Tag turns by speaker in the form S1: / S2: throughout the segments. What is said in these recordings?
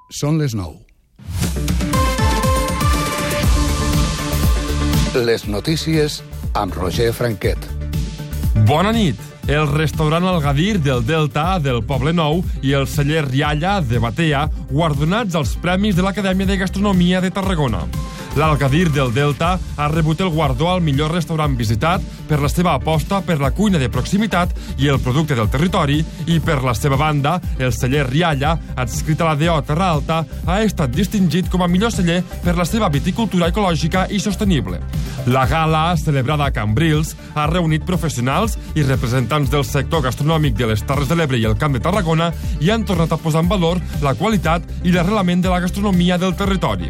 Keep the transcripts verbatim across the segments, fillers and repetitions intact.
S1: Són les nou. Les notícies amb Roger Franquet.
S2: Bona nit. El restaurant El Gadir del Delta del Poble Nou i el celler Rialla de Batea, guardonats als Premis de l'Acadèmia de Gastronomia de Tarragona. L'Al Gadir del Delta ha rebut el guardó al millor restaurant visitat per la seva aposta per la cuina de proximitat i el producte del territori, i per la seva banda, el celler Rialla, adscrit a la D O Terra Alta, ha estat distingit com a millor celler per la seva viticultura ecològica i sostenible. La gala, celebrada a Cambrils, ha reunit professionals i representants del sector gastronòmic de les Terres de l'Ebre i el Camp de Tarragona i han tornat a posar en valor la qualitat i l'arrelament de la gastronomia del territori.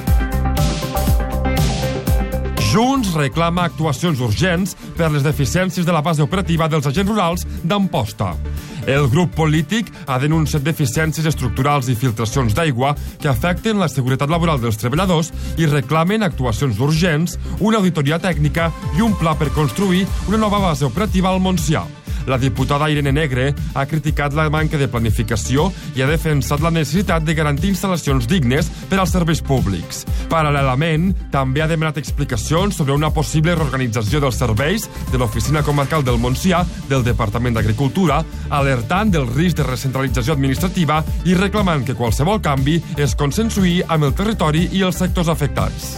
S2: Junts reclama actuacions urgents per les deficiències de la base operativa dels agents rurals d'Amposta. El grup polític ha denunciat deficiències estructurals i filtracions d'aigua que afecten la seguretat laboral dels treballadors i reclamen actuacions urgents, una auditoria tècnica i un pla per construir una nova base operativa al Montsià. La diputada Irene Negre ha criticat la manca de planificació i ha defensat la necessitat de garantir instal·lacions dignes per als serveis públics. Paral·lelament, també ha demanat explicacions sobre una possible reorganització dels serveis de l'Oficina Comarcal del Montsià del Departament d'Agricultura, alertant del risc de recentralització administrativa i reclamant que qualsevol canvi es consensuï amb el territori i els sectors afectats.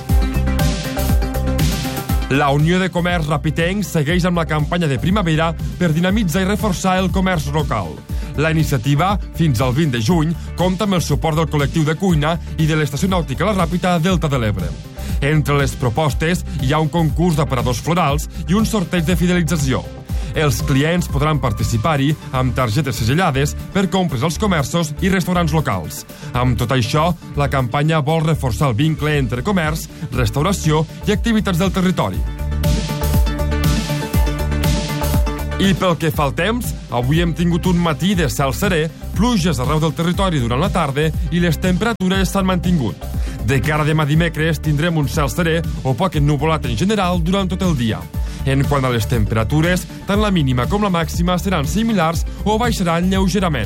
S2: La Unió de Comerç Rapitenc segueix amb la campanya de primavera per dinamitzar i reforçar el comerç local. La iniciativa, fins al vint de juny, compta amb el suport del col·lectiu de cuina i de l'Estació Nàutica La Ràpita Delta de l'Ebre. Entre les propostes hi ha un concurs d'aparadors florals i un sorteig de fidelització. Els clients podran participar-hi amb targetes segellades per compres als comerços i restaurants locals. Amb tot això, la campanya vol reforçar el vincle entre comerç, restauració i activitats del territori. I pel que fa al temps, avui hem tingut un matí de cel serè, pluges arreu del territori durant la tarda i les temperatures s'han mantingut. De cara a demà dimecres tindrem un cel serè o poc ennuvolat en general durant tot el dia. En quant a les temperatures, tant la mínima com la màxima seran similars o baixaran lleugerament.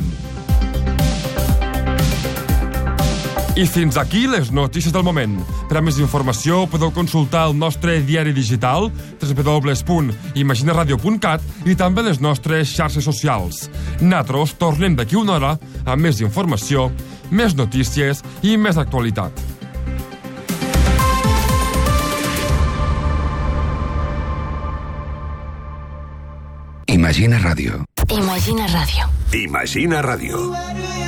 S2: I fins aquí les notícies del moment. Per a més informació podeu consultar el nostre diari digital w w w punt imaginaradio punt cat i també les nostres xarxes socials. Nosaltres tornem d'aquí una hora amb més informació, més notícies i més actualitat.
S1: Imagina Ràdio.
S3: Imagina Ràdio.
S4: Imagina Ràdio.